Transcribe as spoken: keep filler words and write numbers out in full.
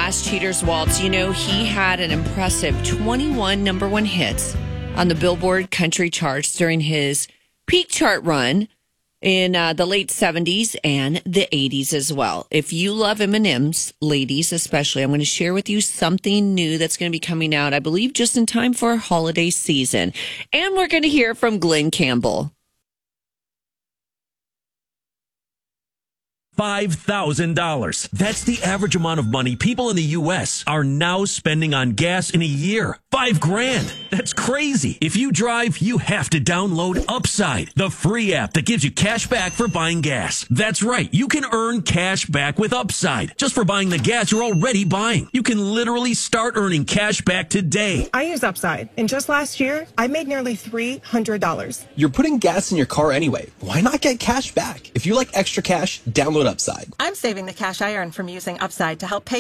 last Cheaters Waltz, you know, he had an impressive twenty-one number one hits on the Billboard country charts during his peak chart run in uh, the late seventies and the eighties as well. If you love M and M's, ladies especially, I'm going to share with you something new that's going to be coming out, I believe, just in time for holiday season. And we're going to hear from Glenn Campbell. five thousand dollars. That's the average amount of money people in the U S are now spending on gas in a year. Five grand. That's crazy. If you drive, you have to download Upside, the free app that gives you cash back for buying gas. That's right. You can earn cash back with Upside just for buying the gas you're already buying. You can literally start earning cash back today. I use Upside, and just last year, I made nearly three hundred dollars. You're putting gas in your car anyway. Why not get cash back? If you like extra cash, download Upside. I'm saving the cash I earn from using Upside to help pay